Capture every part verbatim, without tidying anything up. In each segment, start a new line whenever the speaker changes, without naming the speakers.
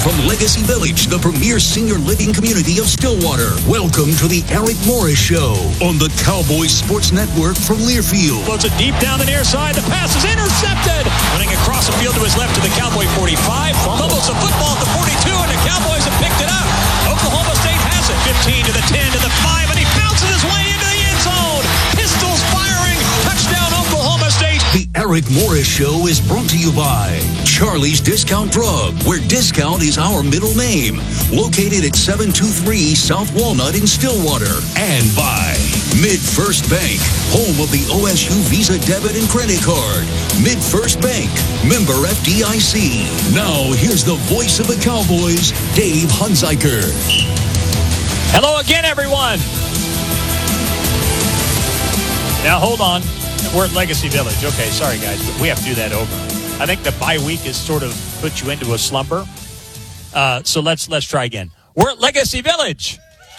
From Legacy Village, the premier senior living community of Stillwater, welcome to the Eric Morris Show on the Cowboys Sports Network from Learfield.
Floats it deep down the near side. The pass is intercepted. Running across the field to his left to the Cowboy forty-five. Fumbles the football at the forty-two, and the Cowboys have picked it up. Oklahoma State has it. fifteen to the ten to the five, and he bounces his way into the end zone. Pistols firing. Touchdown, Oklahoma State.
The Eric Morris Show is brought to you by Charlie's Discount Drug, where discount is our middle name. Located at seven two three South Walnut in Stillwater. And by MidFirst Bank, home of the O S U Visa debit and credit card. MidFirst Bank, member F D I C. Now, here's the voice of the Cowboys, Dave Hunziker.
Hello again, everyone. Now, hold on. We're at Legacy Village. Okay, sorry, guys, but we have to do that over. I think the bye week has sort of put you into a slumber. Uh, so let's let's try again. We're at Legacy Village.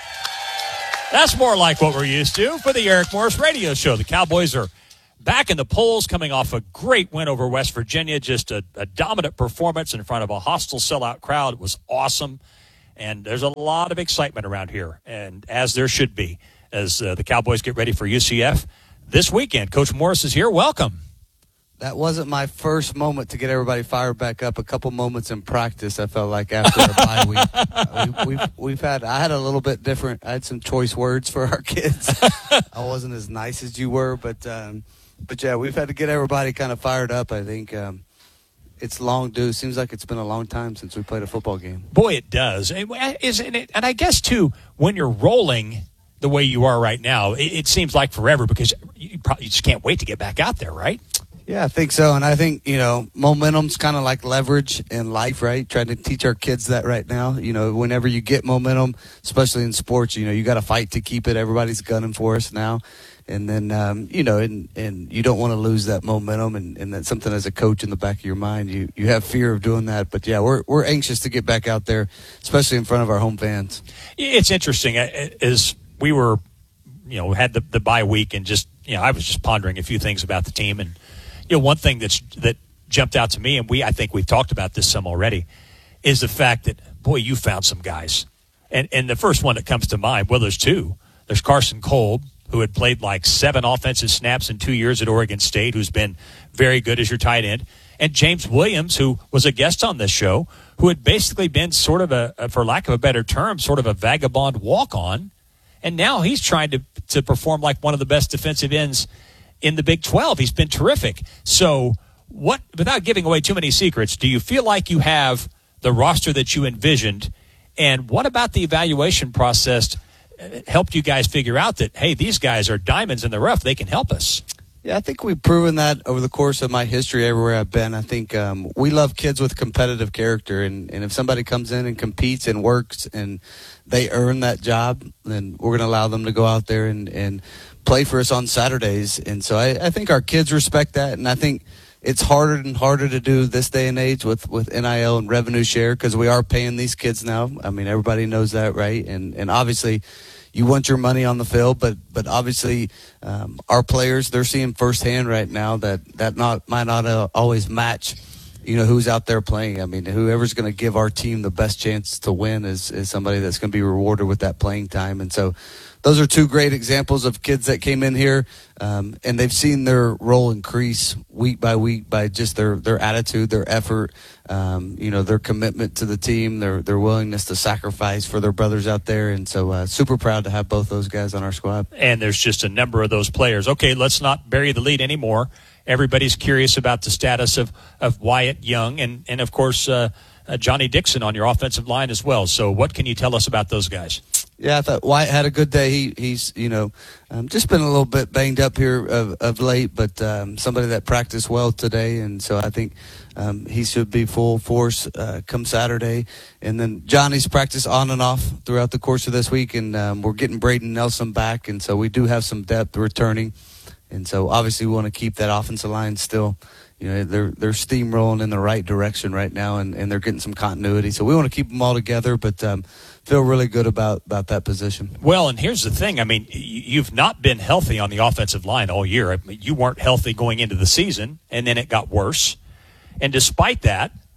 That's more like what we're used to for the Eric Morris Radio Show. The Cowboys are back in the polls, coming off a great win over West Virginia. Just a, a dominant performance in front of a hostile sellout crowd. It was awesome. And there's a lot of excitement around here, and as there should be, as uh, the Cowboys get ready for U C F this weekend. Coach Morris is here. Welcome.
That wasn't my first moment to get everybody fired back up. A couple moments in practice, I felt like, after a bye week. Uh, we, we've, we've had, I had a little bit different, I had some choice words for our kids. I wasn't as nice as you were, but, um, but yeah, we've had to get everybody kind of fired up. I think um, it's long due. Seems like it's been a long time since we played a football game.
Boy, it does. Isn't it? And I guess, too, when you're rolling the way you are right now, it, it seems like forever because you probably just can't wait to get back out there, right?
Yeah, I think so. And I think, you know, momentum's kind of like leverage in life, right? Trying to teach our kids that right now. You know, whenever you get momentum, especially in sports, you know, you got to fight to keep it. Everybody's gunning for us now. And then, um, you know, and, and you don't want to lose that momentum. And, and that's something as a coach in the back of your mind. You, you have fear of doing that. But, yeah, we're we're anxious to get back out there, especially in front of our home fans.
It's interesting. As we were, you know, had the, the bye week and just, you know, I was just pondering a few things about the team. And, you know, one thing that's that jumped out to me, and we I think we've talked about this some already, is the fact that, boy, you found some guys. And and the first one that comes to mind, well, there's two. There's Carson Kolb, who had played like seven offensive snaps in two years at Oregon State, who's been very good as your tight end. And James Williams, who was a guest on this show, who had basically been sort of a, for lack of a better term, sort of a vagabond walk-on. And now he's trying to, to perform like one of the best defensive ends in the Big twelve. He's been terrific. So what, without giving away too many secrets, do you feel like you have the roster that you envisioned? And what about the evaluation process helped you guys figure out that, hey, these guys are diamonds in the rough, they can help us?
Yeah, I think we've proven that over the course of my history everywhere I've been. I think um, we love kids with competitive character, and, and if somebody comes in and competes and works and they earn that job, then we're going to allow them to go out there and, and play for us on Saturdays. And so I, I think our kids respect that, and I think it's harder and harder to do this day and age with, with N I L and revenue share because we are paying these kids now. I mean, everybody knows that, right? And and obviously you want your money on the field, but but obviously um, our players, they're seeing firsthand right now that that not might not uh, always match, you know, who's out there playing. I mean, whoever's going to give our team the best chance to win is, is somebody that's going to be rewarded with that playing time. And so those are two great examples of kids that came in here, um, and they've seen their role increase week by week by just their, their attitude, their effort, um, you know, their commitment to the team, their their willingness to sacrifice for their brothers out there. And so uh, super proud to have both those guys on our squad.
And there's just a number of those players. Okay, let's not bury the lead anymore. Everybody's curious about the status of, of Wyatt Young and, and of course, uh, uh, Johnny Dixon on your offensive line as well. So what can you tell us about those guys?
Yeah, I thought Wyatt had a good day. He he's you know um, just been a little bit banged up here of, of late, but um, somebody that practiced well today, and so I think um, he should be full force uh, come Saturday. And then Johnny's practiced on and off throughout the course of this week, and um, we're getting Braden Nelson back, and so we do have some depth returning, and so obviously we want to keep that offensive line still. You know, they're they're steamrolling in the right direction right now, and, and they're getting some continuity. So we want to keep them all together, but um, feel really good about, about that position.
Well, and here's the thing. I mean, you've not been healthy on the offensive line all year. I mean, you weren't healthy going into the season, and then it got worse. And despite that,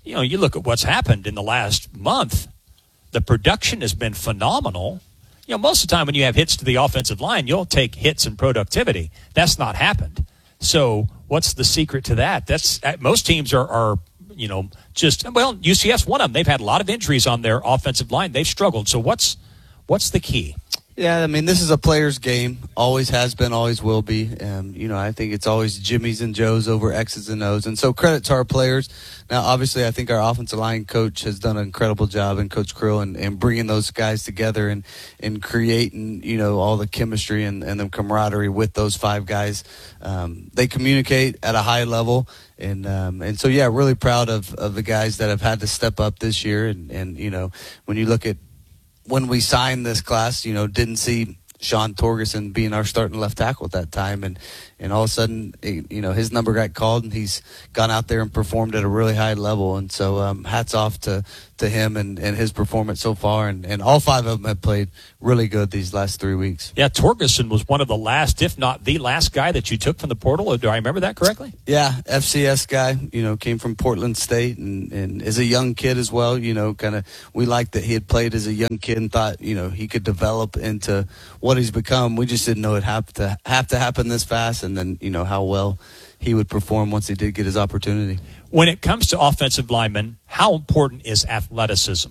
you know, you look at what's happened in the last month, the production has been phenomenal. You know, most of the time when you have hits to the offensive line, you'll take hits and productivity. That's not happened. So what's the secret to that? That's most teams are, are, you know, just, well, U C F's one of them. They've had a lot of injuries on their offensive line. They've struggled. So what's what's the key?
Yeah, I mean, this is a player's game. Always has been, always will be. Um, you know, I think it's always Jimmys and Joes over X's and O's. And so credit to our players. Now, obviously, I think our offensive line coach has done an incredible job, and Coach Krill, and, and bringing those guys together and, and creating, you know, all the chemistry and, and the camaraderie with those five guys. Um, they communicate at a high level. And um, and so, yeah, really proud of, of the guys that have had to step up this year. And, and, you know, when you look at when we signed this class, you know, didn't see Sean Torgerson being our starting left tackle at that time. And, and all of a sudden, you know, his number got called, and he's gone out there and performed at a really high level. And so um, hats off to, to him and, and his performance so far. And, and all five of them have played really good these last three weeks.
Yeah, Torgerson was one of the last, if not the last guy that you took from the portal. Do I remember that correctly?
Yeah, F C S guy, you know, came from Portland State and, and is a young kid as well. You know, kind of we liked that he had played as a young kid and thought, you know, he could develop into what he's become. We just didn't know it have to have to happen this fast, and then, you know, how well he would perform once he did get his opportunity.
When it comes to offensive linemen, how important is athleticism?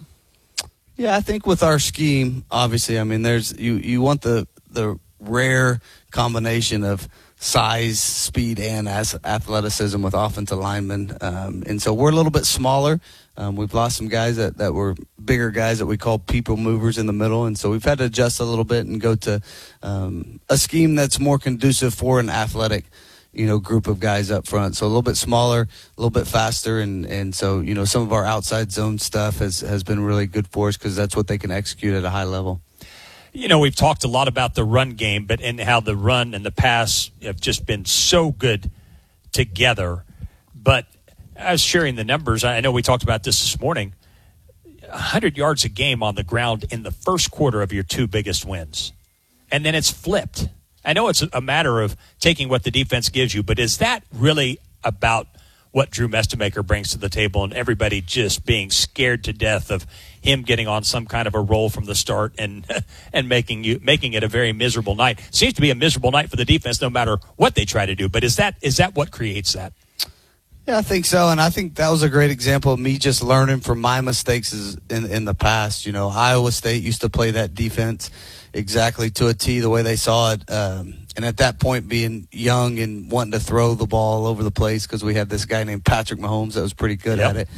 Yeah, I think with our scheme, obviously, I mean, there's you, you want the the rare combination of size, speed, and as athleticism with offensive linemen. Um, and so we're a little bit smaller. Um, we've lost some guys that, that were bigger guys that we call people movers in the middle. And so we've had to adjust a little bit and go to um, a scheme that's more conducive for an athletic, you know, group of guys up front. So a little bit smaller, a little bit faster. And, and so, you know, some of our outside zone stuff has, has been really good for us because that's what they can execute at a high level.
You know, we've talked a lot about the run game, but and how the run and the pass have just been so good together. But I was sharing the numbers. I know we talked about this this morning. one hundred yards a game on the ground in the first quarter of your two biggest wins. And then it's flipped. I know it's a matter of taking what the defense gives you, but is that really about what Drew Mestemaker brings to the table and everybody just being scared to death of him getting on some kind of a roll from the start and and making you making it a very miserable night? Seems to be a miserable night for the defense no matter what they try to do. But is that is that what creates that?
Yeah, I think so, and I think that was a great example of me just learning from my mistakes in in the past. You know, Iowa State used to play that defense exactly to a T the way they saw it, um, and at that point being young and wanting to throw the ball all over the place because we had this guy named Patrick Mahomes that was pretty good
yep.
at it.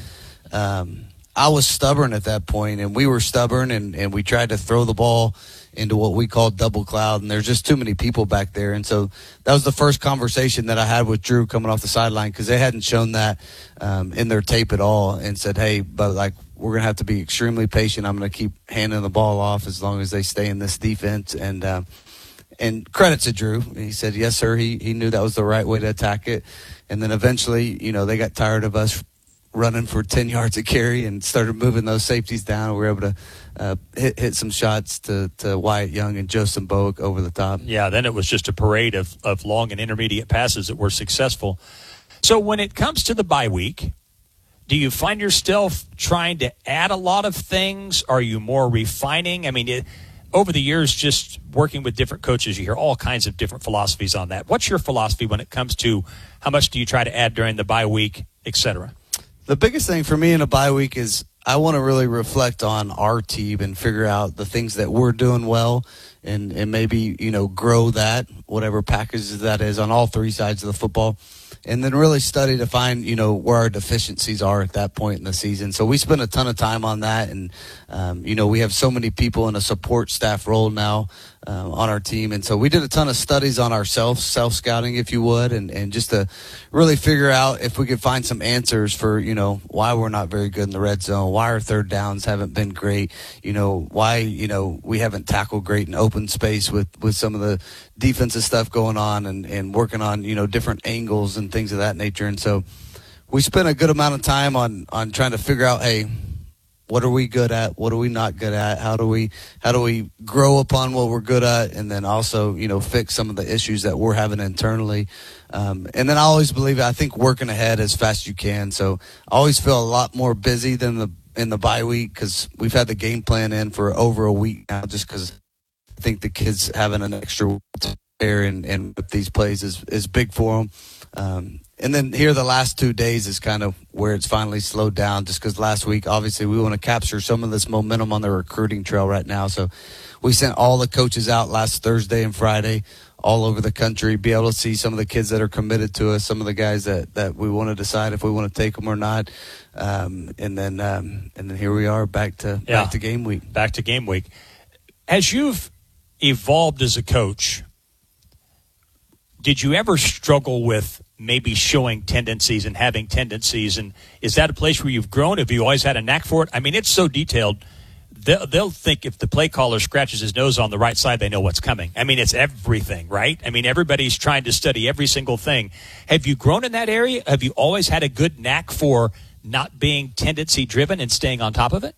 Um, I was stubborn at that point, and we were stubborn, and, and we tried to throw the ball into what we call double cloud, and there's just too many people back there. And so that was the first conversation that I had with Drew coming off the sideline because they hadn't shown that um, in their tape at all, and said, hey, but like we're going to have to be extremely patient. I'm going to keep handing the ball off as long as they stay in this defense. And uh, and credit to Drew. He said, yes, sir. He, he knew that was the right way to attack it. And then eventually, you know, they got tired of us running for ten yards a carry and started moving those safeties down. We were able to uh, hit hit some shots to, to Wyatt Young and Joseph Bowick over the top.
Yeah, then it was just a parade of, of long and intermediate passes that were successful. So when it comes to the bye week, do you find yourself trying to add a lot of things? Are you more refining? I mean, it, over the years, just working with different coaches, you hear all kinds of different philosophies on that. What's your philosophy when it comes to how much do you try to add during the bye week, et cetera?
The biggest thing for me in a bye week is I want to really reflect on our team and figure out the things that we're doing well and, and maybe, you know, grow that, whatever package that is on all three sides of the football. And then really study to find, you know, where our deficiencies are at that point in the season. So we spend a ton of time on that. And, um, you know, we have so many people in a support staff role now uh, on our team. And so we did a ton of studies on ourselves, self-scouting, if you would, and, and just to really figure out if we could find some answers for, you know, why we're not very good in the red zone, why our third downs haven't been great, you know, why, you know, we haven't tackled great in open space with, with some of the defensive stuff going on and, and working on, you know, different angles and things of that nature. And so we spent a good amount of time on, on trying to figure out, hey, what are we good at? What are we not good at? How do we how do we grow upon what we're good at, and then also, you know, fix some of the issues that we're having internally. Um, and then I always believe, I think working ahead as fast as you can. So I always feel a lot more busy than the in the bye week because we've had the game plan in for over a week now, just because I think the kids having an extra week to prepare and, and with these plays is, is big for them. Um, and then here the last two days is kind of where it's finally slowed down, just because last week, obviously, we want to capture some of this momentum on the recruiting trail right now. So we sent all the coaches out last Thursday and Friday all over the country, be able to see some of the kids that are committed to us, some of the guys that, that we want to decide if we want to take them or not. Um, and then um, and then here we are back to
yeah.
back to game week.
Back to game week. As you've evolved as a coach, did you ever struggle with maybe showing tendencies and having tendencies? And is that a place where you've grown? Have you always had a knack for it? I mean, it's so detailed. They'll, they'll think if the play caller scratches his nose on the right side, they know what's coming. I mean, it's everything, right? I mean, everybody's trying to study every single thing. Have you grown in that area? Have you always had a good knack for not being tendency-driven and staying on top of it?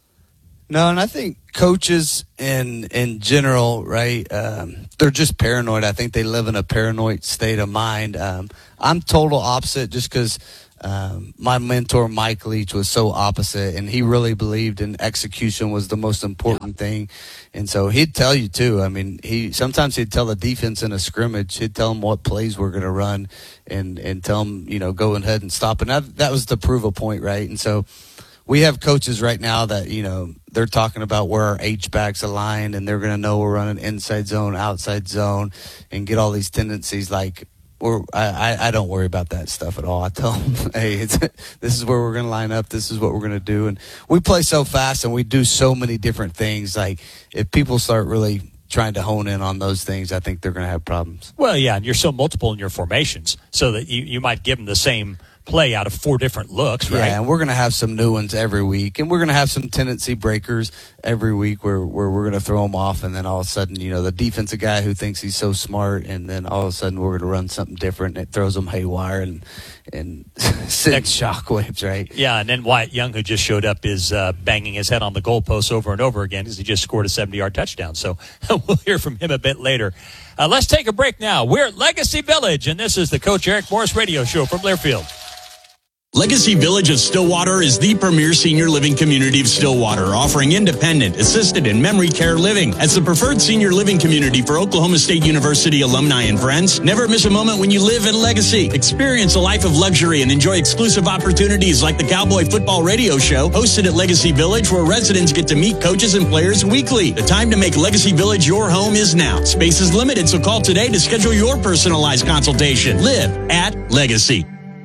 No, and I think coaches in in general, right, um, they're just paranoid. I think they live in a paranoid state of mind. Um, I'm total opposite just because um, my mentor, Mike Leach, was so opposite, and he really believed in execution was the most important yeah. thing. And so he'd tell you, too. I mean, he sometimes he'd tell the defense in a scrimmage, he'd tell them what plays we're going to run and, and tell them, you know, go ahead and stop. And that, that was to prove a point, right? And so we have coaches right now that, you know, they're talking about where our H-backs align, and they're going to know we're running inside zone, outside zone, and get all these tendencies. Like, we're, I, I don't worry about that stuff at all. I tell them, hey, it's, this is where we're going to line up. This is what we're going to do. And we play so fast, and we do so many different things. Like, if people start really trying to hone in on those things, I think they're going to have problems.
Well, yeah, and you're so multiple in your formations, so that you, you might give them the same play out of four different looks, right?
Yeah, and we're going to have some new ones every week, and we're going to have some tendency breakers every week where, where we're going to throw them off, and then all of a sudden, you know, the defensive guy who thinks he's so smart, and then all of a sudden we're going to run something different, and it throws them haywire and and sends shockwaves, right?
Yeah, and then Wyatt Young, who just showed up, is uh, banging his head on the goalpost over and over again because he just scored a seventy-yard touchdown. So we'll hear from him a bit later. Uh, let's take a break now. We're at Legacy Village, and this is the Coach Eric Morris radio show from Learfield.
Legacy Village of Stillwater is the premier senior living community of Stillwater, offering independent, assisted, and memory care living. As the preferred senior living community for Oklahoma State University alumni and friends, never miss a moment when you live in Legacy. Experience a life of luxury and enjoy exclusive opportunities like the Cowboy Football Radio Show, hosted at Legacy Village, where residents get to meet coaches and players weekly. The time to make Legacy Village your home is now. Space is limited, so call today to schedule your personalized consultation. Live at Legacy.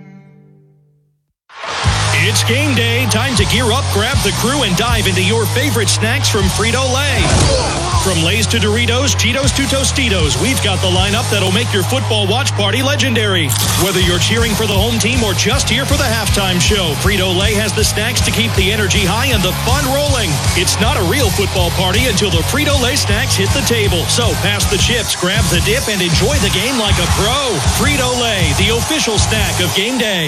It's game day. Time to gear up, grab the crew, and dive into your favorite snacks from Frito-Lay. From Lay's to Doritos, Cheetos to Tostitos, we've got the lineup that'll make your football watch party legendary. Whether you're cheering for the home team or just here for the halftime show, Frito-Lay has the snacks to keep the energy high and the fun rolling. It's not a real football party until the Frito-Lay snacks hit the table. So pass the chips, grab the dip, and enjoy the game like a pro. Frito-Lay, the official snack of game day.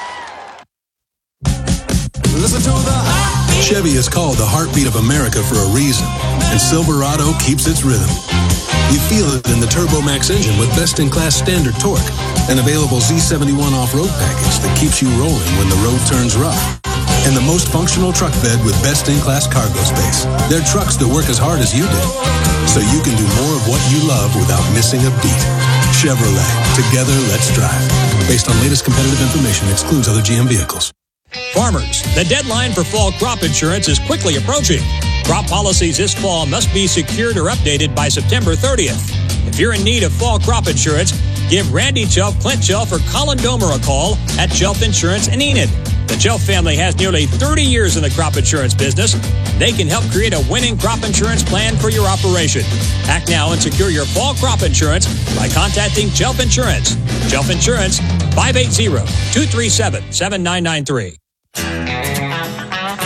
Listen to the heartbeat. Chevy is called the heartbeat of America for a reason, and Silverado keeps its rhythm. You feel it in the Turbo Max engine with best-in-class standard torque, an available Z seventy-one off-road package that keeps you rolling when the road turns rough, and the most functional truck bed with best-in-class cargo space. They're trucks that work as hard as you do, so you can do more of what you love without missing a beat. Chevrolet, together let's drive. Based on latest competitive information, excludes other G M vehicles.
Farmers, the deadline for fall crop insurance is quickly approaching. Crop policies this fall must be secured or updated by September thirtieth. If you're in need of fall crop insurance, give Randy Chelf, Clint Chelf, or Colin Domer a call at Chelf Insurance in Enid. The Chelf family has nearly thirty years in the crop insurance business. They can help create a winning crop insurance plan for your operation. Act now and secure your fall crop insurance by contacting Chelf Insurance. Chelf Insurance, five eight zero, two three seven, seven nine nine three.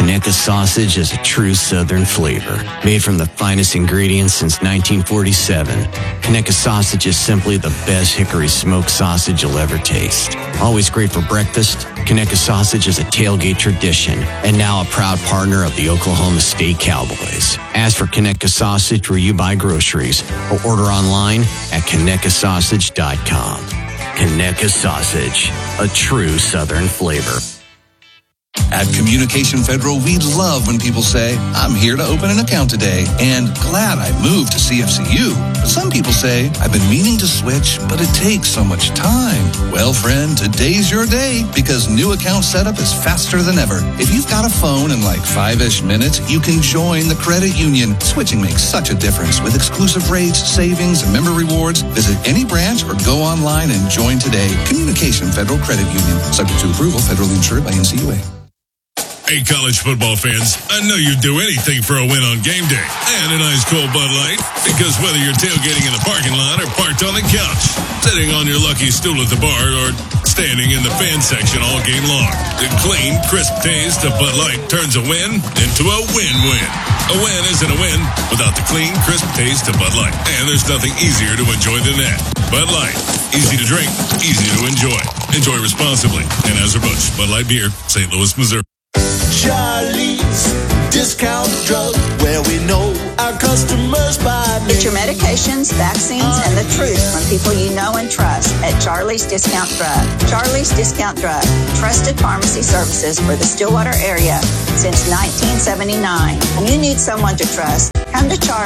Conecuh sausage is a true Southern flavor. Made from the finest ingredients since nineteen forty-seven, Conecuh sausage is simply the best hickory smoked sausage you'll ever taste. Always great for breakfast, Conecuh sausage is a tailgate tradition and now a proud partner of the Oklahoma State Cowboys. Ask for Conecuh sausage where you buy groceries or order online at Conecuh sausage dot com. Conecuh sausage, a true Southern flavor.
At Communication Federal, we love when people say, I'm here to open an account today and glad I moved to C F C U. But some people say, I've been meaning to switch, but it takes so much time. Well, friend, today's your day because new account setup is faster than ever. If you've got a phone in like five-ish minutes, you can join the credit union. Switching makes such a difference with exclusive rates, savings, and member rewards. Visit any branch or go online and join today. Communication Federal Credit Union. Subject to approval, federally insured by N C U A.
Hey, college football fans, I know you'd do anything for a win on game day and a nice cold Bud Light, because whether you're tailgating in the parking lot or parked on the couch, sitting on your lucky stool at the bar, or standing in the fan section all game long, the clean, crisp taste of Bud Light turns a win into a win-win. A win isn't a win without the clean, crisp taste of Bud Light, and there's nothing easier to enjoy than that. Bud Light, easy to drink, easy to enjoy. Enjoy responsibly. Anheuser-Busch, Bud Light Beer, Saint Louis, Missouri.
Charlie's Discount Drug, where we know our customers by name.
Get your medications, vaccines, and the truth from people you know and trust at Charlie's Discount Drug. Charlie's Discount Drug, trusted pharmacy services for the Stillwater area since nineteen seventy-nine. When you need someone to trust, come to Charlie.